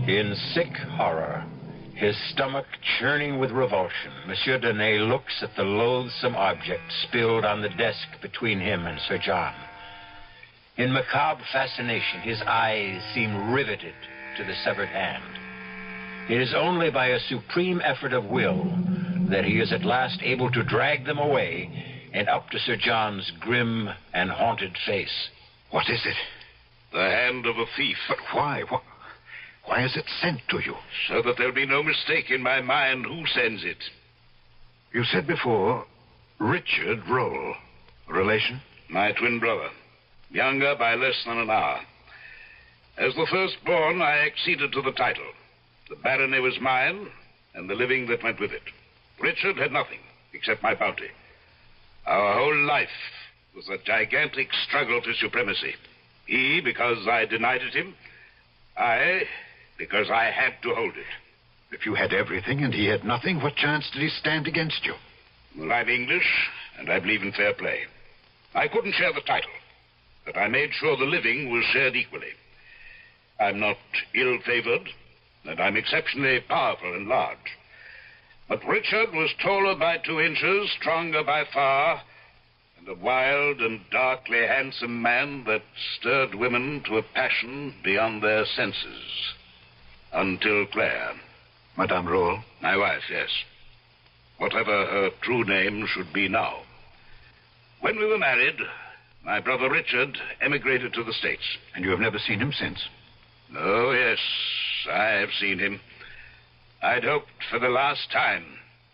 In sick horror, his stomach churning with revulsion, Monsieur Danay looks at the loathsome object spilled on the desk between him and Sir John. In macabre fascination, his eyes seem riveted to the severed hand. It is only by a supreme effort of will that he is at last able to drag them away and up to Sir John's grim and haunted face. What is it? The hand of a thief. But why? Why is it sent to you? So that there'll be no mistake in my mind who sends it. You said before, Richard Roll. Relation? My twin brother. Younger by less than an hour. As the firstborn, I acceded to the title. The barony was mine, and the living that went with it. Richard had nothing, except my bounty. Our whole life was a gigantic struggle for supremacy. He, because I denied it him. I, because I had to hold it. If you had everything and he had nothing, what chance did he stand against you? Well, I'm English, and I believe in fair play. I couldn't share the title, but I made sure the living was shared equally. I'm not ill-favored, and I'm exceptionally powerful and large. But Richard was taller by 2 inches, stronger by far, and a wild and darkly handsome man that stirred women to a passion beyond their senses. Until Claire. Madame Roll? My wife, yes. Whatever her true name should be now. When we were married, my brother Richard emigrated to the States. And you have never seen him since? Oh, yes, I have seen him. I'd hoped for the last time.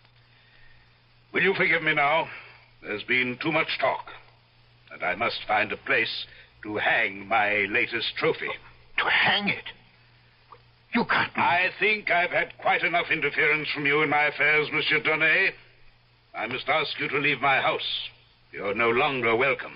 Will you forgive me now? There's been too much talk, and I must find a place to hang my latest trophy. To hang it? You can't... I think I've had quite enough interference from you in my affairs, Monsieur Donnet. I must ask you to leave my house. You're no longer welcome.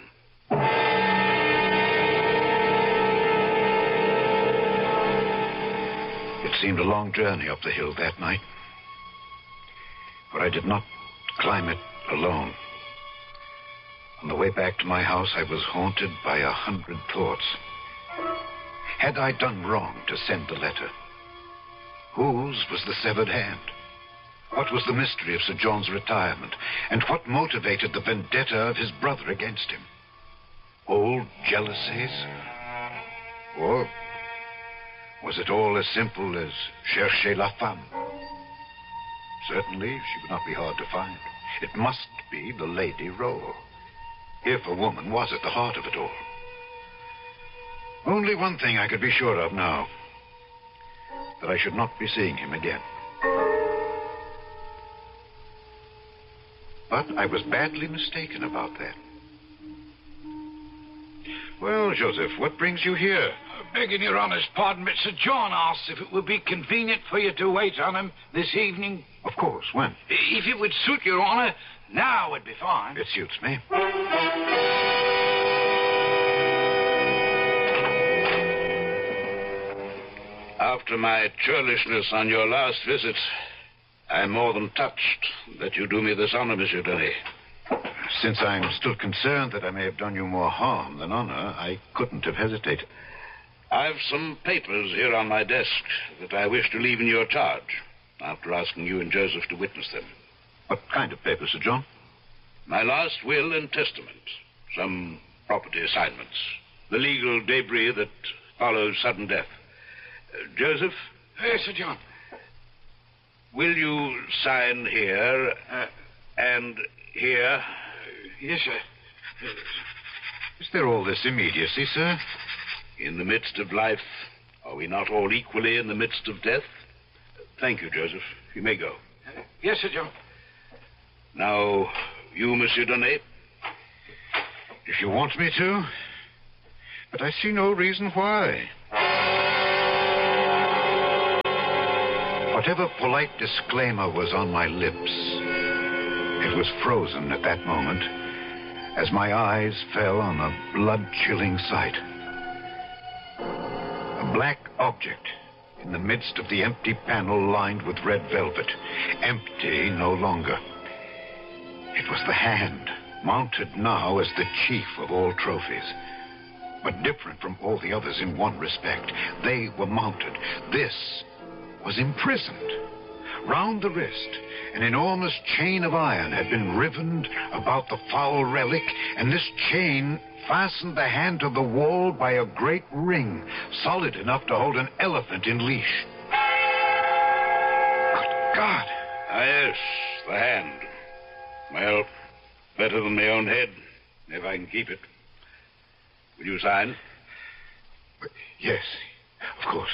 It seemed a long journey up the hill that night. But I did not climb it alone. On the way back to my house, I was haunted by 100 thoughts. Had I done wrong to send the letter? Whose was the severed hand? What was the mystery of Sir John's retirement? And what motivated the vendetta of his brother against him? Old jealousies? Or was it all as simple as chercher la femme? Certainly, she would not be hard to find. It must be the Lady Roll, if a woman was at the heart of it all. Only one thing I could be sure of now, that I should not be seeing him again. But I was badly mistaken about that. Well, Joseph, what brings you here? Begging your honor's pardon, but Sir John asked if it would be convenient for you to wait on him this evening. Of course, when? If it would suit your honor, now would be fine. It suits me. After my churlishness on your last visit, I'm more than touched that you do me this honor, Monsieur Donnet. Since I'm still concerned that I may have done you more harm than honor, I couldn't have hesitated. I've some papers here on my desk that I wish to leave in your charge, after asking you and Joseph to witness them. What kind of papers, Sir John? My last will and testament, some property assignments, the legal debris that follows sudden death. Joseph? Yes, Sir John. Will you sign here and here? Yes, sir. Is there all this immediacy, sir? In the midst of life, are we not all equally in the midst of death? Thank you, Joseph. You may go. Yes, Sir John. Now, you, Monsieur Donnet? If you want me to. But I see no reason why. Whatever polite disclaimer was on my lips, it was frozen at that moment as my eyes fell on a blood-chilling sight. A black object in the midst of the empty panel lined with red velvet. Empty no longer. It was the hand, mounted now as the chief of all trophies. but different from all the others in one respect. They were mounted. This was imprisoned. Round the wrist, an enormous chain of iron had been ribboned about the foul relic, and this chain fastened the hand to the wall by a great ring, solid enough to hold an elephant in leash. Good God! Yes, the hand. Well, better than my own head, if I can keep it. Will you sign? Yes, of course.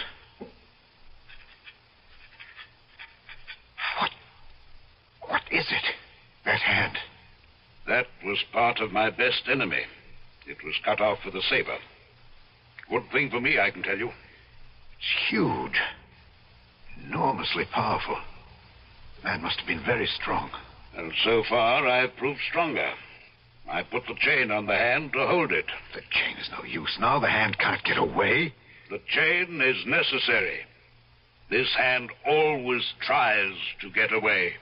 What is it? That hand? That was part of my best enemy. It was cut off with a saber. Good thing for me, I can tell you. It's huge. Enormously powerful. The man must have been very strong. And so far, I've proved stronger. I put the chain on the hand to hold it. The chain is no use now. The hand can't get away. The chain is necessary. This hand always tries to get away.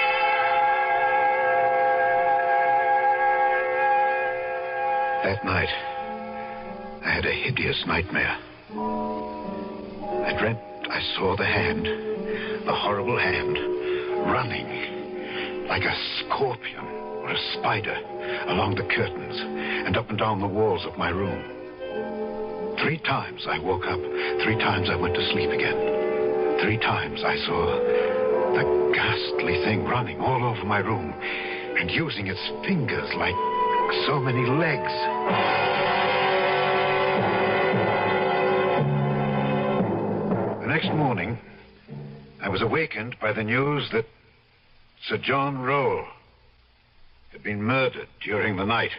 That night, I had a hideous nightmare. I dreamt I saw the hand, the horrible hand, running like a scorpion or a spider along the curtains and up and down the walls of my room. 3 times I woke up. 3 times I went to sleep again. 3 times I saw the ghastly thing running all over my room and using its fingers like so many legs. The next morning, I was awakened by the news that Sir John Rowell had been murdered during the night.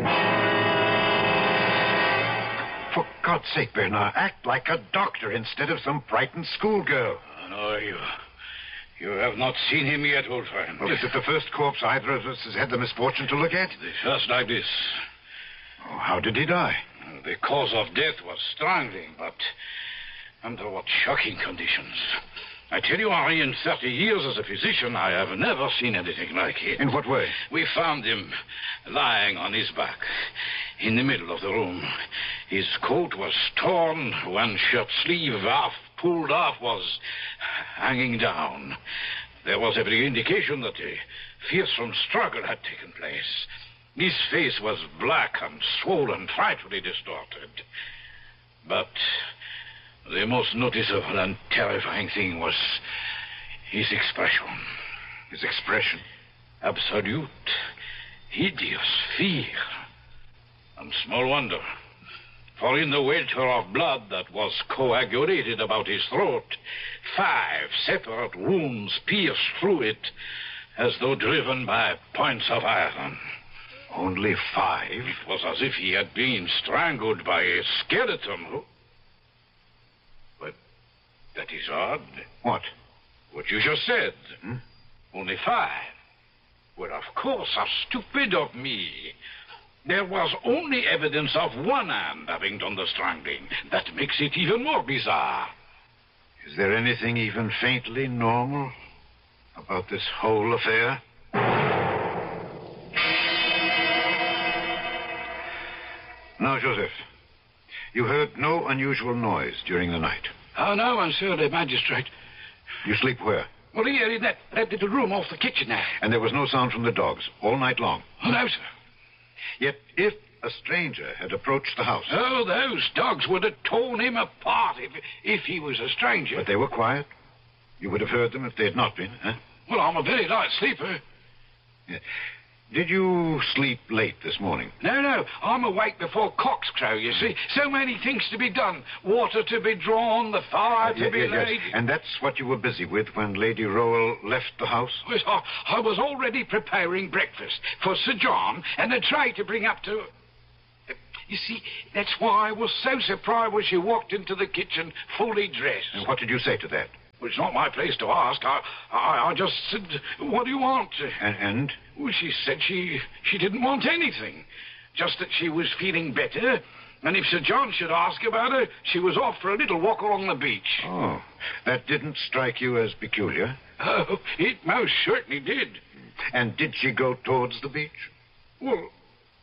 For God's sake, Bernard, act like a doctor instead of some frightened schoolgirl. No, you have not seen him yet, old friend. Well, is it the first corpse either of us has had the misfortune to look at? The first like this. Oh, how did he die? The cause of death was strangling, but under what shocking conditions. I tell you, Henri, in 30 years as a physician, I have never seen anything like it. In what way? We found him lying on his back in the middle of the room. His coat was torn, one shirt sleeve half pulled off was hanging down. There was every indication that a fearsome struggle had taken place. His face was black and swollen, frightfully distorted. But the most noticeable and terrifying thing was his expression. His expression? Absolute, hideous fear. And small wonder. For in the welter of blood that was coagulated about his throat, 5 separate wounds pierced through it as though driven by points of iron. Only 5? It was as if he had been strangled by a skeleton. But that is odd. What? What you just said. Hmm? Only 5. Well, of course, how stupid of me. There was only evidence of one hand having done the strangling. That makes it even more bizarre. Is there anything even faintly normal about this whole affair? Now, Joseph, you heard no unusual noise during the night. Oh, no, Monsieur le Magistrate. You sleep where? Well, here in that little room off the kitchen there. And there was no sound from the dogs all night long? Oh, no, sir. Yet if a stranger had approached the house... Oh, those dogs would have torn him apart if he was a stranger. But they were quiet? You would have heard them if they had not been, huh? Well, I'm a very light sleeper. Yeah. Did you sleep late this morning? No. I'm awake before cocks crow, you see. So many things to be done. Water to be drawn, the fire to be laid. Yes. And that's what you were busy with when Lady Rowell left the house? Yes, I was already preparing breakfast for Sir John and a tray to bring up to... You see, that's why I was so surprised when she walked into the kitchen fully dressed. And what did you say to that? Well, it's not my place to ask. I just said, what do you want? And? Well, she said she didn't want anything. Just that she was feeling better. And if Sir John should ask about her, she was off for a little walk along the beach. Oh, that didn't strike you as peculiar? Oh, it most certainly did. And did she go towards the beach? Well,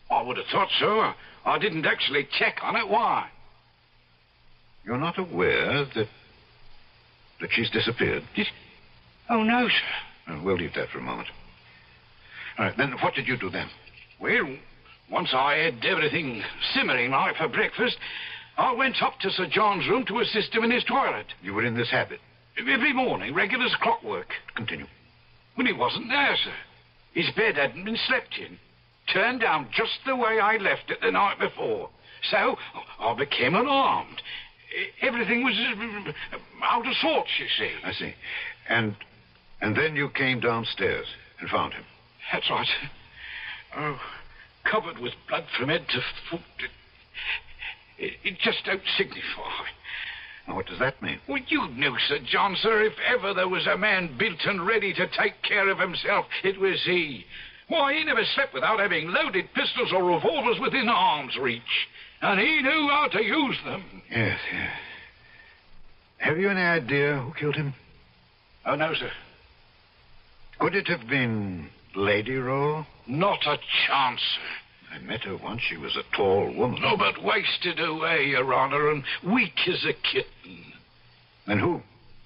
I would have thought so. I didn't actually check on it. Why? You're not aware that she's disappeared? Oh, no, sir. We'll leave that for a moment. All right, then what did you do then? Well, once I had everything simmering like for breakfast, I went up to Sir John's room to assist him in his toilet. You were in this habit? Every morning, regular as clockwork. Continue. When he wasn't there, sir. His bed hadn't been slept in. Turned down just the way I left it the night before. So I became alarmed. Everything was out of sorts, you see. I see. And then you came downstairs and found him? That's right. Oh, covered with blood from head to foot. It just don't signify. Now, what does that mean? Well, you knew, Sir John, sir, if ever there was a man built and ready to take care of himself, it was he. Why, he never slept without having loaded pistols or revolvers within arm's reach. And he knew how to use them. Yes. Have you any idea who killed him? Oh, no, sir. Could it have been Lady Rowe? Not a chance, sir. I met her once. She was a tall woman. No, but wasted away, Your Honor, and weak as a kitten. And who?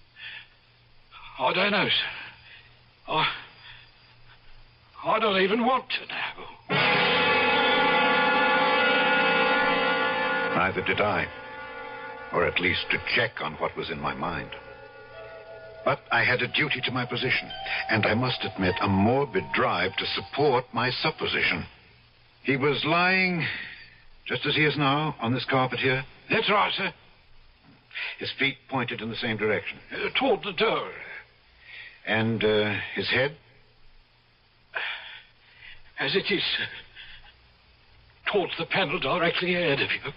I don't know, sir. I don't even want to know. Neither did I. Or at least to check on what was in my mind. But I had a duty to my position, and I must admit a morbid drive to support my supposition. He was lying, just as he is now, on this carpet here. That's right, sir. His feet pointed in the same direction. Toward the door. And his head? As it is, sir. Towards the panel directly ahead of you.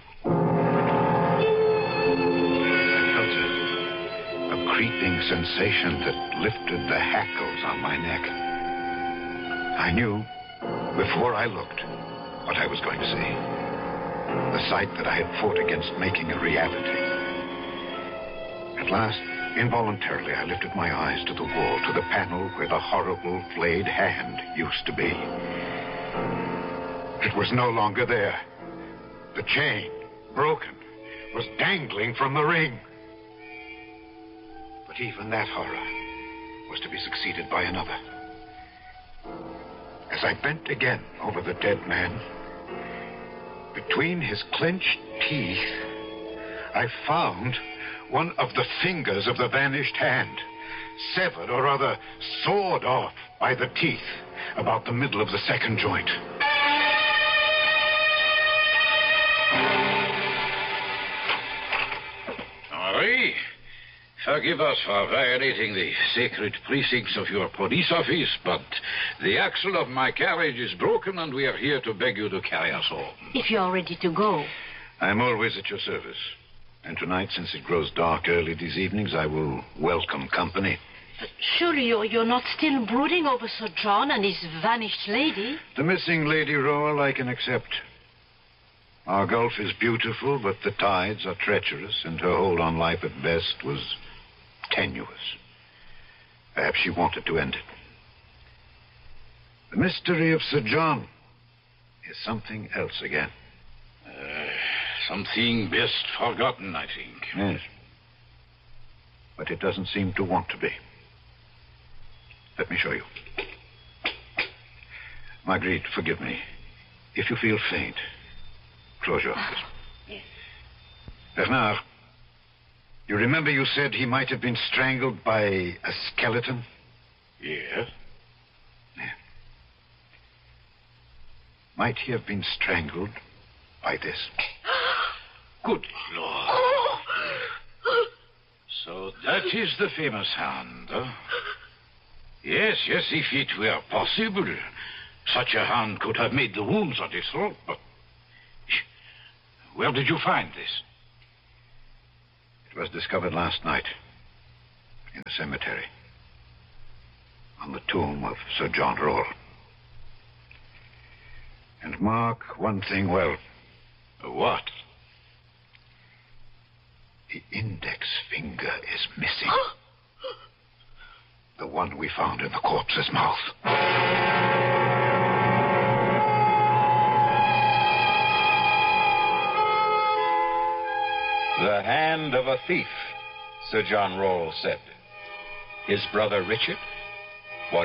I felt a creeping sensation that lifted the hackles on my neck. I knew, before I looked, what I was going to see. The sight that I had fought against making a reality. At last, involuntarily, I lifted my eyes to the wall, to the panel where the horrible flayed hand used to be. It was no longer there. The chain, broken, was dangling from the ring. But even that horror was to be succeeded by another. As I bent again over the dead man, between his clenched teeth, I found one of the fingers of the vanished hand, severed or rather sawed off by the teeth about the middle of the second joint. Henri, forgive us for violating the sacred precincts of your police office, but the axle of my carriage is broken and we are here to beg you to carry us home. If you're ready to go. I'm always at your service. And tonight, since it grows dark early these evenings, I will welcome company. But surely you're not still brooding over Sir John and his vanished lady? The missing Lady Rowe I can accept. Our gulf is beautiful, but the tides are treacherous, and her hold on life at best was tenuous. Perhaps she wanted to end it. The mystery of Sir John is something else again. Something best forgotten, I think. Yes. But it doesn't seem to want to be. Let me show you. Marguerite, forgive me. If you feel faint, close your eyes. Yes. Bernard, you remember you said he might have been strangled by a skeleton? Yes? Yeah. Might he have been strangled by this? Good Lord. So that is the famous hand, huh? Yes, if it were possible, such a hand could have made the wounds on his throat, but... Where did you find this? It was discovered last night in the cemetery on the tomb of Sir John Roll. And mark one thing well. What? The index finger is missing. The one we found in the corpse's mouth. The hand of a thief, Sir John Rawle said. His brother Richard